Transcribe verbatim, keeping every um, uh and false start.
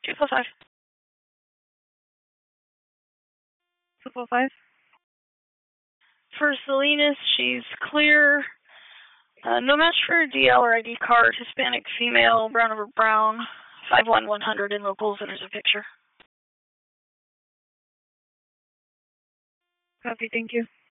two four five. two four five. For Salinas, she's clear. Uh, no match for D L or I D card. Hispanic female, brown over brown. five one one hundred in locals, and there's a picture. Copy, thank you.